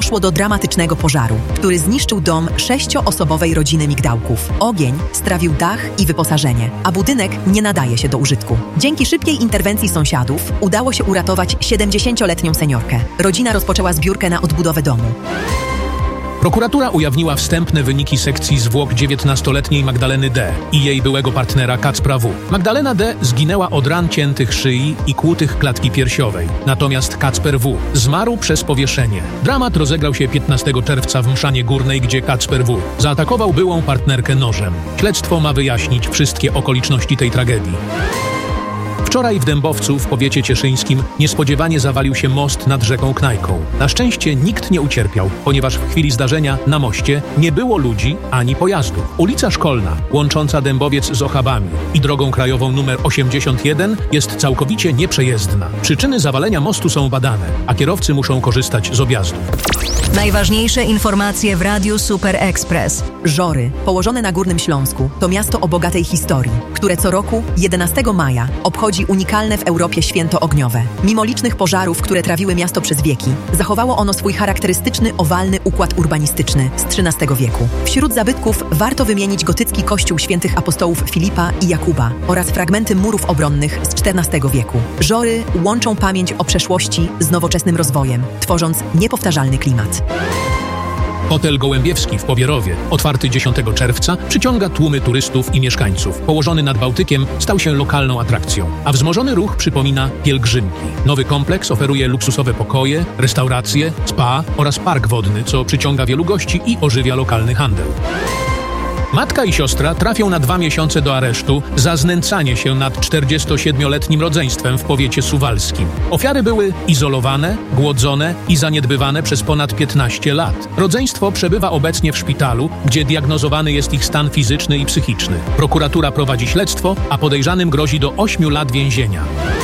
doszło do dramatycznego pożaru, który zniszczył dom 6-osobowej rodziny Migdałków. Ogień strawił dach i wyposażenie, a budynek nie nadaje się do użytku. Dzięki szybkiej interwencji sąsiadów udało się uratować 70-letnią seniorkę. Rodzina rozpoczęła zbiórkę na odbudowę domu. Prokuratura ujawniła wstępne wyniki sekcji zwłok 19-letniej Magdaleny D. i jej byłego partnera Kacpra W. Magdalena D. zginęła od ran ciętych szyi i kłutych klatki piersiowej. Natomiast Kacper W. zmarł przez powieszenie. Dramat rozegrał się 15 czerwca w Mszanie Górnej, gdzie Kacper W. zaatakował byłą partnerkę nożem. Śledztwo ma wyjaśnić wszystkie okoliczności tej tragedii. Wczoraj w Dębowcu w powiecie cieszyńskim niespodziewanie zawalił się most nad rzeką Knajką. Na szczęście nikt nie ucierpiał, ponieważ w chwili zdarzenia na moście nie było ludzi ani pojazdów. Ulica Szkolna, łącząca Dębowiec z Ochabami i drogą krajową nr 81 jest całkowicie nieprzejezdna. Przyczyny zawalenia mostu są badane, a kierowcy muszą korzystać z objazdów. Najważniejsze informacje w Radiu Super Express. Żory, położone na Górnym Śląsku, to miasto o bogatej historii, które co roku 11 maja obchodzi unikalne w Europie święto ogniowe. Mimo licznych pożarów, które trawiły miasto przez wieki, zachowało ono swój charakterystyczny, owalny układ urbanistyczny z XIII wieku. Wśród zabytków warto wymienić gotycki kościół świętych apostołów Filipa i Jakuba oraz fragmenty murów obronnych z XIV wieku. Żory łączą pamięć o przeszłości z nowoczesnym rozwojem, tworząc niepowtarzalny klimat. Hotel Gołębiewski w Pobierowie, otwarty 10 czerwca, przyciąga tłumy turystów i mieszkańców. Położony nad Bałtykiem stał się lokalną atrakcją, a wzmożony ruch przypomina pielgrzymki. Nowy kompleks oferuje luksusowe pokoje, restauracje, spa oraz park wodny, co przyciąga wielu gości i ożywia lokalny handel. Matka i siostra trafią na 2 miesiące do aresztu za znęcanie się nad 47-letnim rodzeństwem w powiecie suwalskim. Ofiary były izolowane, głodzone i zaniedbywane przez ponad 15 lat. Rodzeństwo przebywa obecnie w szpitalu, gdzie diagnozowany jest ich stan fizyczny i psychiczny. Prokuratura prowadzi śledztwo, a podejrzanym grozi do 8 lat więzienia.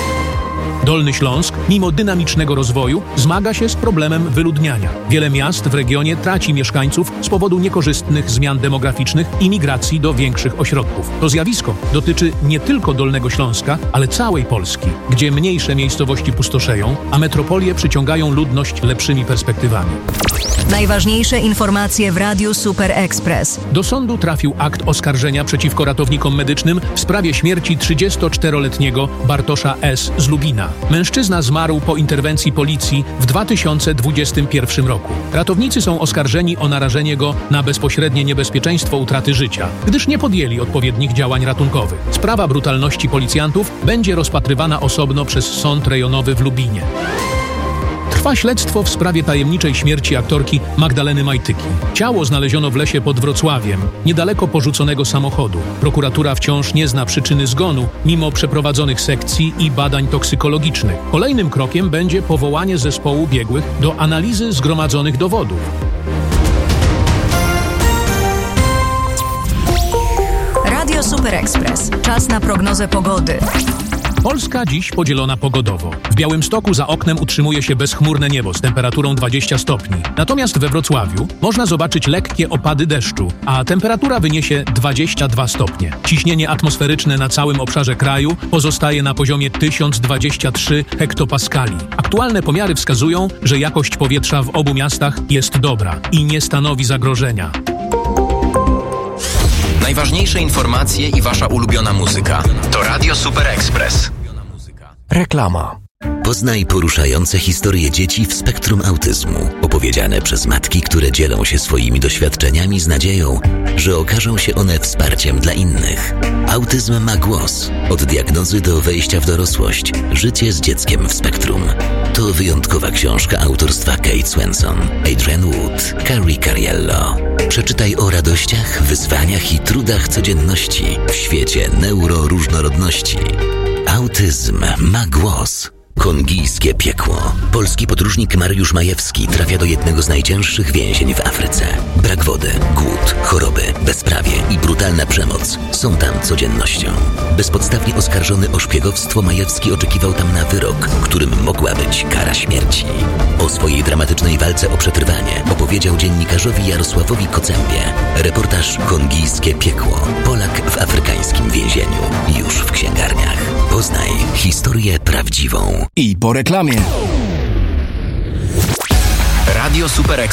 Dolny Śląsk, mimo dynamicznego rozwoju, zmaga się z problemem wyludniania. Wiele miast w regionie traci mieszkańców z powodu niekorzystnych zmian demograficznych i migracji do większych ośrodków. To zjawisko dotyczy nie tylko Dolnego Śląska, ale całej Polski, gdzie mniejsze miejscowości pustoszeją, a metropolie przyciągają ludność lepszymi perspektywami. Najważniejsze informacje w Radiu Super Express. Do sądu trafił akt oskarżenia przeciwko ratownikom medycznym w sprawie śmierci 34-letniego Bartosza S. z Lubina. Mężczyzna zmarł po interwencji policji w 2021 roku. Ratownicy są oskarżeni o narażenie go na bezpośrednie niebezpieczeństwo utraty życia, gdyż nie podjęli odpowiednich działań ratunkowych. Sprawa brutalności policjantów będzie rozpatrywana osobno przez Sąd Rejonowy w Lubinie. Trwa śledztwo w sprawie tajemniczej śmierci aktorki Magdaleny Majtyki. Ciało znaleziono w lesie pod Wrocławiem, niedaleko porzuconego samochodu. Prokuratura wciąż nie zna przyczyny zgonu, mimo przeprowadzonych sekcji i badań toksykologicznych. Kolejnym krokiem będzie powołanie zespołu biegłych do analizy zgromadzonych dowodów. Radio Super Express. Czas na prognozę pogody. Polska dziś podzielona pogodowo. W Białymstoku za oknem utrzymuje się bezchmurne niebo z temperaturą 20 stopni. Natomiast we Wrocławiu można zobaczyć lekkie opady deszczu, a temperatura wyniesie 22 stopnie. Ciśnienie atmosferyczne na całym obszarze kraju pozostaje na poziomie 1023 hektopaskali. Aktualne pomiary wskazują, że jakość powietrza w obu miastach jest dobra i nie stanowi zagrożenia. Najważniejsze informacje i wasza ulubiona muzyka. To Radio Super Express. Reklama. Poznaj poruszające historie dzieci w spektrum autyzmu, opowiedziane przez matki, które dzielą się swoimi doświadczeniami z nadzieją, że okażą się one wsparciem dla innych. Autyzm ma głos. Od diagnozy do wejścia w dorosłość. Życie z dzieckiem w spektrum. To wyjątkowa książka autorstwa Kate Swenson, Adrian Wood, Carrie Cariello. Przeczytaj o radościach, wyzwaniach i trudach codzienności w świecie neuroróżnorodności. Autyzm ma głos. Kongijskie piekło. Polski podróżnik Mariusz Majewski trafia do jednego z najcięższych więzień w Afryce. Brak wody, głód, choroby, bezprawie i brutalna przemoc są tam codziennością. Bezpodstawnie oskarżony o szpiegowstwo, Majewski oczekiwał tam na wyrok, którym mogła być kara śmierci. O swojej dramatycznej walce o przetrwanie opowiedział dziennikarzowi Jarosławowi Kocębie. Reportaż Kongijskie piekło. Polak w afrykańskim więzieniu. Już w księgarniach. Poznaj historię prawdziwą. I po reklamie. Radio Super Express.